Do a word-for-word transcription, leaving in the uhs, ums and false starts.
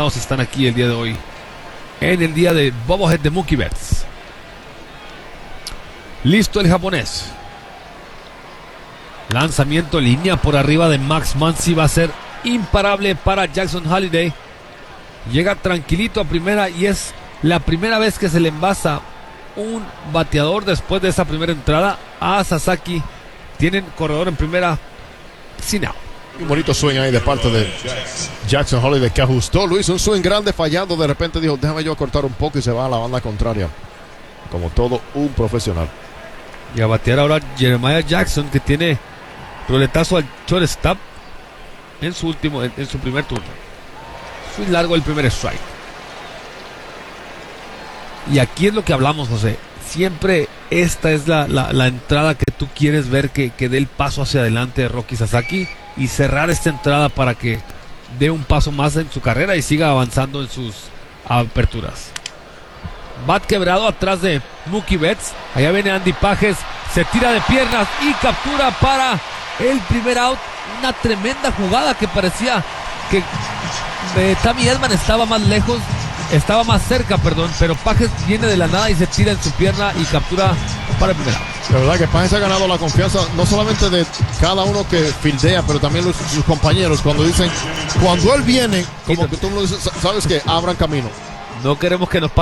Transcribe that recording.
aficionados están aquí el día de hoy, en el día de Bobblehead de Mookie Betts. Listo el japonés. Lanzamiento línea por arriba de Max Muncy, va a ser imparable para Jackson Holliday. Llega tranquilito a primera y es la primera vez que se le envasa un bateador después de esa primera entrada a Sasaki. Tienen corredor en primera sin out. Un bonito swing ahí de parte de Jackson Holliday que ajustó. Luis, un swing grande fallando. De repente dijo, déjame yo cortar un poco y se va a la banda contraria. Como todo un profesional. Y a batear ahora Jeremiah Jackson, que tiene roletazo al shortstop en su último, en, en su primer turno. Swing largo el primer strike. Y aquí es lo que hablamos, José. Siempre esta es la, la, la entrada que tú quieres ver que, que dé el paso hacia adelante de Roki Sasaki y cerrar esta entrada para que dé un paso más en su carrera y siga avanzando en sus aperturas. Bat quebrado atrás de Mookie Betts. Allá viene Andy Pages, se tira de piernas y captura para el primer out. Una tremenda jugada que parecía que eh, Tommy Edman estaba más lejos, estaba más cerca, perdón, pero Pages viene de la nada y se tira en su pierna y captura para el primer out. La verdad que Pages ha ganado la confianza no solamente de cada uno que fildea, pero también los, sus compañeros cuando dicen, cuando él viene, como que tú lo dices, sabes que abran camino. No queremos que nos